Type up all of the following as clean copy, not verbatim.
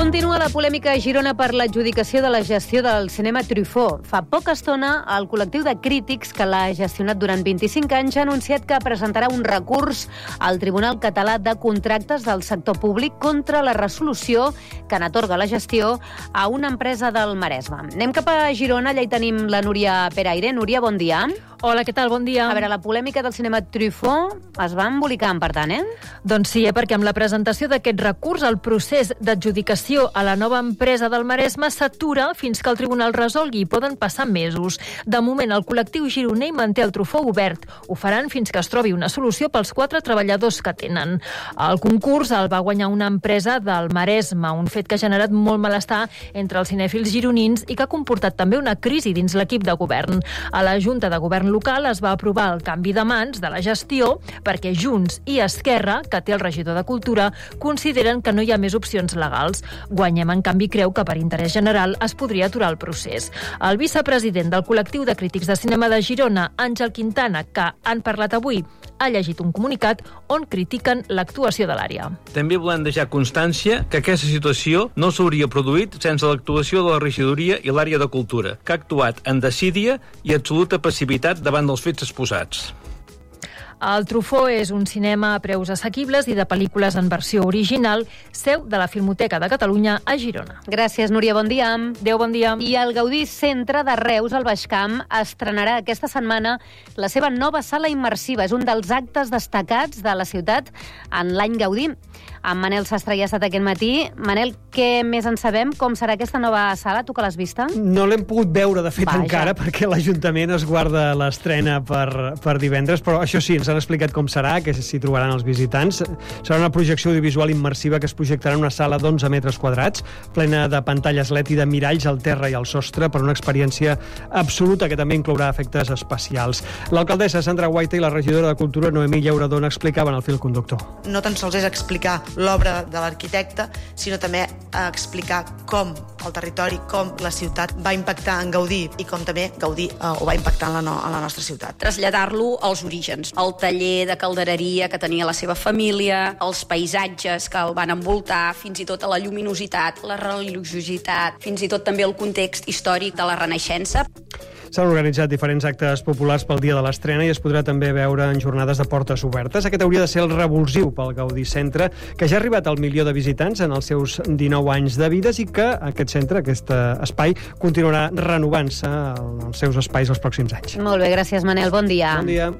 Continua la polèmica a Girona per l'adjudicació de la gestió del cinema Truffaut. Fa poca estona, el col·lectiu de crítics que l'ha gestionat durant 25 anys ha anunciat que presentarà un recurs al Tribunal Català de Contractes del Sector Públic contra la resolució que n'atorga la gestió a una empresa del Maresme. Anem cap a Girona, allà hi tenim la Núria Peraire. Núria, bon dia. Hola, què tal? Bon dia. A veure, la polèmica del cinema Truffaut es va embolicar, per tant, Doncs sí, perquè amb la presentació d'aquest recurs, el procés d'adjudicació a la nova empresa del Maresme s'atura fins que el tribunal resolgui i poden passar mesos. De moment, el col·lectiu gironer manté el Truffaut obert. Ho faran fins que es trobi una solució pels 4 treballadors que tenen. El concurs el va guanyar una empresa del Maresme, un fet que ha generat molt malestar entre els cinèfils gironins i que ha comportat també una crisi dins l'equip de govern. A la Junta de Govern local es va aprovar el canvi de mans de la gestió perquè Junts i Esquerra, que té el regidor de Cultura, consideren que no hi ha més opcions legals. Guanyem, en canvi, creu que per interès general es podria aturar el procés. El vicepresident del col·lectiu de crítics de cinema de Girona, Àngel Quintana, que han parlat avui, ha llegit un comunicat on critiquen l'actuació de l'àrea. També volem deixar constància que aquesta situació no s'hauria produït sense l'actuació de la regidoria i l'àrea de cultura, que ha actuat en desídia i absoluta passivitat davant dels fets exposats. El Truffaut és un cinema a preus assequibles i de pel·lícules en versió original, seu de la Filmoteca de Catalunya a Girona. Gràcies, Núria, bon dia. Adéu, bon dia. I el Gaudí Centre de Reus, al Baix Camp, estrenarà aquesta setmana la seva nova sala immersiva. És un dels actes destacats de la ciutat en l'any Gaudí. En Manel Sastre ja ha estat aquest matí. Manel, què més en sabem? Com serà aquesta nova sala? Tu que l'has vista? No l'hem pogut veure, de fet, encara, perquè l'Ajuntament es guarda l'estrena per divendres, però això sí, ens han explicat com serà, que s'hi trobaran els visitants. Serà una projecció audiovisual immersiva que es projectarà en una sala d'11 metres quadrats, plena de pantalles LED i de miralls al terra i al sostre, per una experiència absoluta que també inclourà efectes especials. L'alcaldessa Sandra Guaita i la regidora de Cultura, Noemí Llauradona, explicaven el fil conductor. No tan sols és explicar l'obra de l'arquitecte, sinó també explicar com el territori, com la ciutat va impactar en Gaudí i com també Gaudí ho va impactar en la nostra ciutat. Traslladar-lo als orígens, al taller de caldereria que tenia la seva família, els paisatges que el van envoltar, fins i tot a la lluminositat, la religiositat, fins i tot també el context històric de la Renaixença. S'han organitzat diferents actes populars pel dia de l'estrena i es podrà també veure en jornades de portes obertes. Aquest hauria de ser el revulsiu pel Gaudí Centre, que ja ha arribat al 1 milió de visitants en els seus 19 anys de vides i que aquest centre, aquest espai, continuarà renovant-se els seus espais els pròxims anys. Molt bé, gràcies, Manel. Bon dia. Bon dia.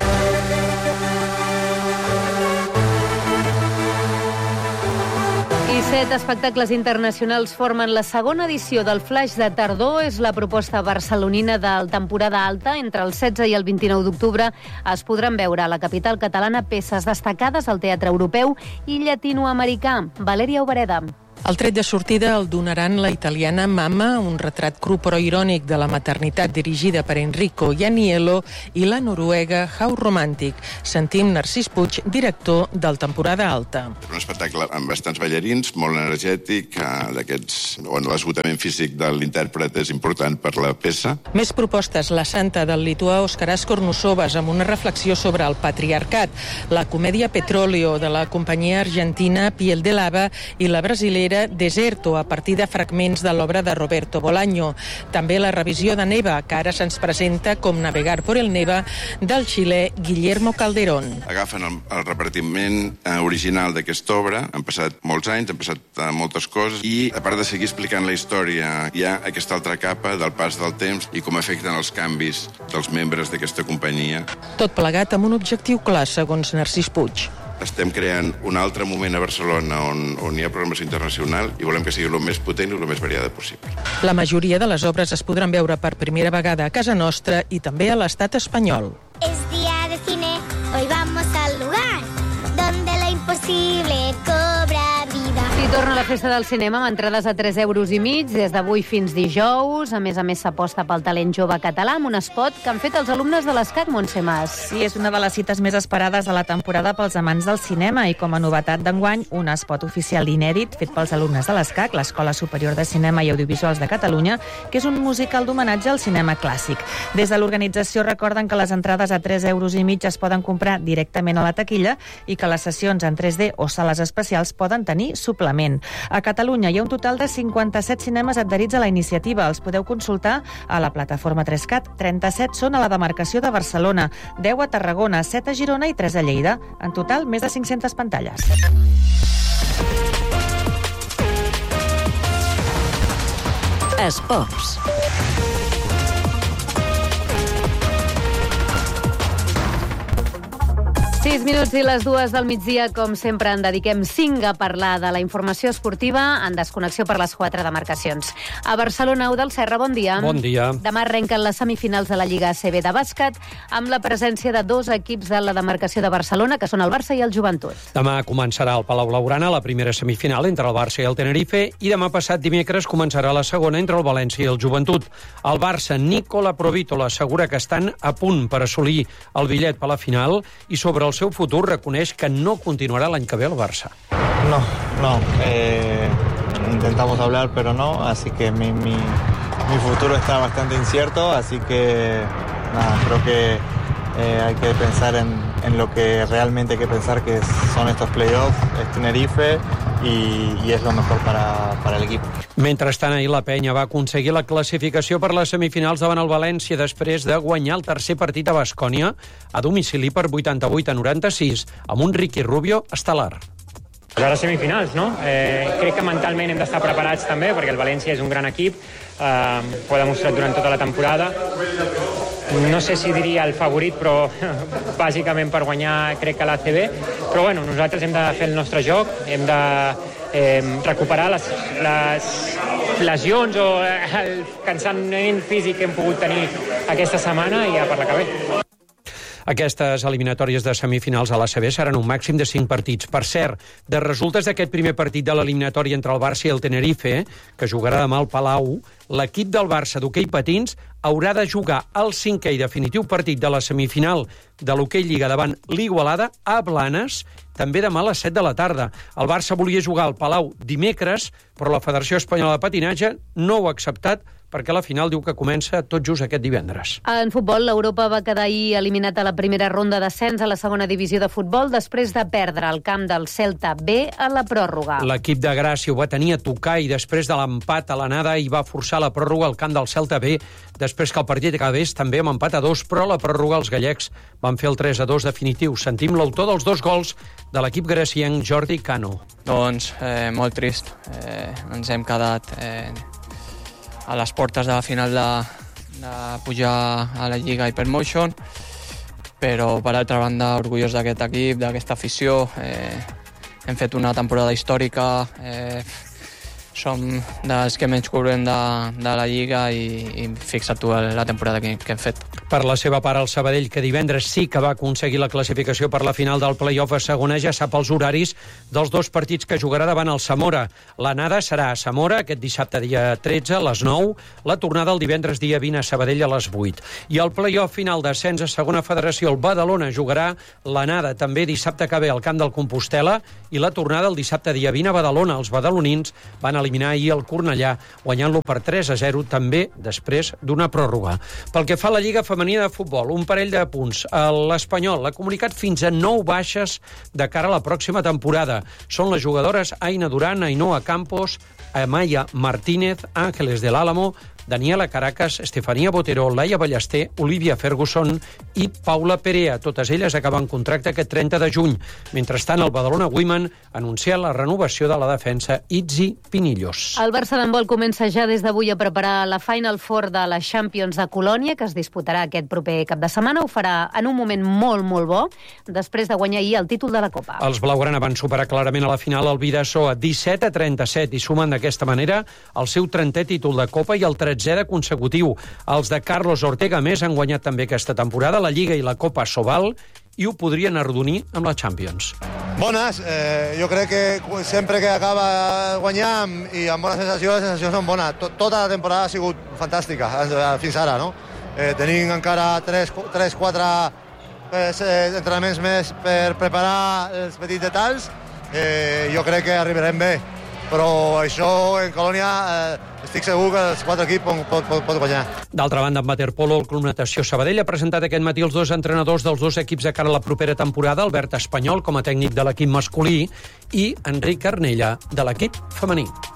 I 7 espectacles internacionals formen la segona edició del Flaix de Tardor. És la proposta barcelonina del temporada alta. Entre el 16 i el 29 d'octubre es podran veure a la capital catalana peces destacades al teatre europeu i llatinoamericà. Valèria Obereda. El tret de sortida el donaran la italiana Mamma, un retrat cru però irònic de la maternitat dirigida per Enrico Janiello, i la noruega How Romantic. Sentim Narcís Puig, director del Temporada Alta. És un espectacle amb bastants ballarins, molt energètic, d'aquests on l'esgotament físic de l'intèrpret és important per la peça. Més propostes, La Santa, del lituà Oskaras Kornusovas, amb una reflexió sobre el patriarcat, la comèdia Petróleo, de la companyia argentina Piel de Lava, i la brasilera Deserto, a partir de fragments de l'obra de Roberto Bolaño. També la revisió de Neva, que ara se'ns presenta com Navegar por el Neva, del xilè Guillermo Calderón. Agafen el repartiment original d'aquesta obra, han passat molts anys, han passat moltes coses, i a part de seguir explicant la història, hi ha aquesta altra capa del pas del temps i com afecten els canvis dels membres d'aquesta companyia. Tot plegat amb un objectiu clar, segons Narcís Puig. Estem creant un altre moment a Barcelona on hi ha programació internacional i volem que sigui el més potent i el més variada possible. La majoria de les obres es podran veure per primera vegada a casa nostra i també a l'estat espanyol. Es día de cine, hoy vamos al lugar donde lo imposible cobra vida. I torna la festa del cinema amb entrades a 3,5 euros des d'avui fins dijous. A més, s'aposta pel talent jove català amb un spot que han fet els alumnes de l'ESCAC, Montse Mas. Sí, és una de les cites més esperades de la temporada pels amants del cinema i com a novetat d'enguany, un spot oficial inèdit fet pels alumnes de l'ESCAC, l'Escola Superior de Cinema i Audiovisuals de Catalunya, que és un musical d'homenatge al cinema clàssic. Des de l'organització recorden que les entrades a 3,5 euros es poden comprar directament a la taquilla i que les sessions en 3D o sales especials poden tenir suplement. l'Ajuntament. A Catalunya hi ha un total de 57 cinemes adherits a la iniciativa. Els podeu consultar a la plataforma 3CAT. 37 són a la demarcació de Barcelona, 10 a Tarragona, 7 a Girona i 3 a Lleida. En total, més de 500 pantalles. Esports. 6 minuts i les 2 del migdia, com sempre, en dediquem 5 a parlar de la informació esportiva en desconnexió per les 4 demarcacions. A Barcelona, Eudald Serra, bon dia. Bon dia. Demà arrenquen les semifinals de la Lliga ACB de bàsquet amb la presència de 2 equips de la demarcació de Barcelona, que són el Barça i el Joventut. Demà començarà al Palau Blaugrana la primera semifinal entre el Barça i el Tenerife i demà passat dimecres començarà la segona entre el València i el Joventut. El Barça, Nicola Provítola, assegura que estan a punt per assolir el bitllet per la final i sobre el seu futur reconeix que no continuarà l'any que ve al Barça. No. Intentamos hablar, pero no, así que mi futuro está bastante incierto, así que nada, creo que hay que pensar en lo que realmente hay que pensar, que son estos playoffs, es Tenerife y es lo mejor para el equipo. Mentrestant, ahir la Penya va aconseguir la classificació per les semifinals davant el València després de guanyar el tercer partit a Baskònia a domicili per 88-96 amb un Ricky Rubio estel·lar. Ara semifinals, no? Crec que mentalment hem d'estar preparats també, perquè el València és un gran equip, ho ha demostrat durant tota la temporada. No sé si diria el favorit, però bàsicament per guanyar crec que l'ACB. Però bueno, nosaltres hem de fer el nostre joc, hem de recuperar les lesions o el cansament físic que hem pogut tenir aquesta setmana i ja per la que ve. Aquestes eliminatòries de semifinals a l'ACB seran un màxim de 5 partits. Per cert, de resultes d'aquest primer partit de l'eliminatòria entre el Barça i el Tenerife, que jugarà demà al Palau, l'equip del Barça d'hoquei patins haurà de jugar el 5è i definitiu partit de la semifinal de l'hoquei Lliga davant l'Igualada a Blanes, també demà a les 7 de la tarda. El Barça volia jugar al Palau dimecres, però la Federació Espanyola de Patinatge no ho ha acceptat perquè la final diu que comença tot just aquest divendres. En futbol, l'Europa va quedar ahir eliminat a la primera ronda d'ascens a la segona divisió de futbol després de perdre el camp del Celta B a la pròrroga. L'equip de Gràcia ho va tenir a tocar i després de l'empat a l'anada i va forçar la pròrroga al camp del Celta B després que el partit acabés també amb empat a 2, però la pròrroga els gallecs van fer el 3-2 definitiu. Sentim l'autor dels 2 gols de l'equip gracienc, Jordi Cano. Doncs molt trist. Ens hem quedat a les portes de la final de pujar a la Lliga Hypermotion, però per altra banda orgullós d'aquest equip, d'aquesta afició. Hem fet una temporada històrica, som dels que menys cobrem de la Lliga i fixa't tu la temporada que hem fet. Per la seva part, el Sabadell, que divendres sí que va aconseguir la classificació per la final del play-off a segona, ja sap els horaris dels 2 partits que jugarà davant el Zamora. L'anada serà a Zamora aquest dissabte dia 13 a les 9, la tornada el divendres dia 20 a Sabadell a les 8. I el play-off final d'ascens a segona federació, el Badalona jugarà l'anada també dissabte que ve al camp del Compostel·la i la tornada el dissabte dia 20 a Badalona. Els badalonins van eliminar ahir el Cornellà, guanyant-lo per 3-0, també després d'una pròrroga. Pel que fa a la Lliga Femenina de Futbol, un parell de punts. L'Espanyol ha comunicat fins a 9 baixes de cara a la pròxima temporada. Són les jugadores Aina Duran, Ainhoa Campos, Amaya Martínez, Ángeles del Álamo, Daniela Caracas, Estefania Botero, Laia Ballester, Olivia Ferguson i Paula Perea. Totes elles acaben contracte aquest 30 de juny. Mentrestant, el Badalona Women anuncia la renovació de la defensa Itzi Pinillos. El Barça d'handbol comença ja des d'avui a preparar la Final Four de la Champions de Colònia, que es disputarà aquest proper cap de setmana. Ho farà en un moment molt, molt bo, després de guanyar ahir el títol de la Copa. Els blaugrana van superar clarament a la final el Bidasoa 17-37 i sumen d'aquesta manera el seu 30è títol de Copa i el 13è de consecutiu. Els de Carlos Ortega més han guanyat també aquesta temporada la Lliga i la Copa Sobal i ho podrien arrodonir amb la Champions. Bones, jo crec que sempre que acaba guanyant i amb bones sensacions, les sensacions són bones. Tota la temporada ha sigut fantàstica fins ara, no? Tenim encara 3-4 entrenaments més per preparar els petits detalls. Jo crec que arribarem bé, però això en Colònia estic segur que els 4 equips pot guanyar. D'altra banda, en waterpolo, el Club Natació Sabadell ha presentat aquest matí els 2 entrenadors dels 2 equips de cara a la propera temporada, Albert Espanyol com a tècnic de l'equip masculí i Enric Arnella de l'equip femení.